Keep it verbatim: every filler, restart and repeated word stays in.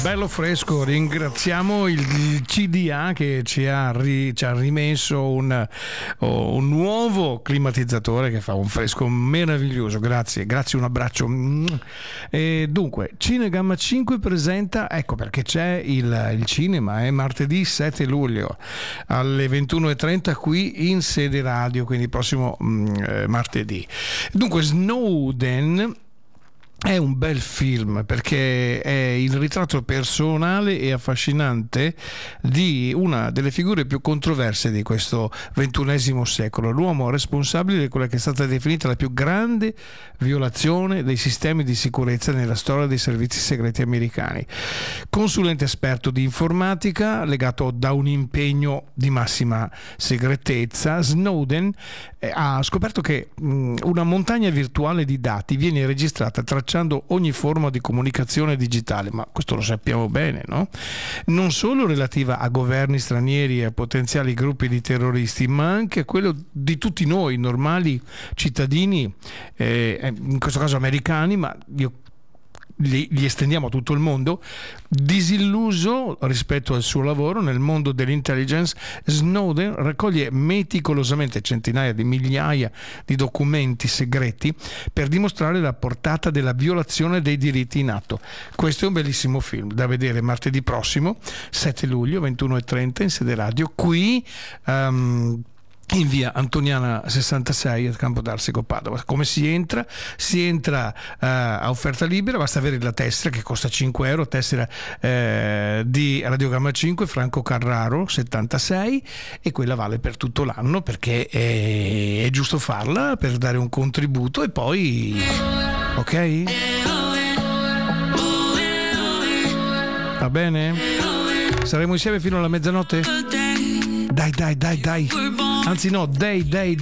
bello fresco. Ringraziamo il, il C D A che ci ha, ri, ci ha rimesso un, oh, un nuovo climatizzatore che fa un fresco meraviglioso. Grazie, grazie, un abbraccio. E dunque, Cinegamma cinque presenta, ecco perché c'è il, il cinema, è martedì sette luglio alle ventuno e trenta qui in sede radio, quindi prossimo mh, martedì. Dunque, Snowden è un bel film perché è il ritratto personale e affascinante di una delle figure più controverse di questo ventunesimo secolo, l'uomo responsabile di quella che è stata definita la più grande violazione dei sistemi di sicurezza nella storia dei servizi segreti americani. Consulente esperto di informatica, legato da un impegno di massima segretezza, Snowden ha scoperto che una montagna virtuale di dati viene registrata tracciando ogni forma di comunicazione digitale, ma questo lo sappiamo bene, no? Non solo relativa a governi stranieri e a potenziali gruppi di terroristi, ma anche a quello di tutti noi normali cittadini, eh, in questo caso americani, ma io Li, li estendiamo a tutto il mondo. Disilluso rispetto al suo lavoro nel mondo dell'intelligence, Snowden raccoglie meticolosamente centinaia di migliaia di documenti segreti per dimostrare la portata della violazione dei diritti in atto. Questo è un bellissimo film da vedere martedì prossimo sette luglio ventuno e trenta in sede radio qui um, in via Antoniana sessantasei a Campo d'Arsico, Padova. Come si entra? Si entra uh, a offerta libera, basta avere la tessera che costa cinque euro, tessera uh, di Radiogamma cinque Franco Carraro settantasei, e quella vale per tutto l'anno perché è, è giusto farla per dare un contributo e poi ok? Va bene? Saremo insieme fino alla mezzanotte? Dai, dai, dai, dai. Anzi no, dai, dai.